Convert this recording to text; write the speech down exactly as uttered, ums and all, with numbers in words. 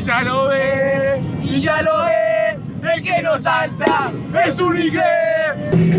ya lo ve, y ya lo ve, el que no salta es un inglés.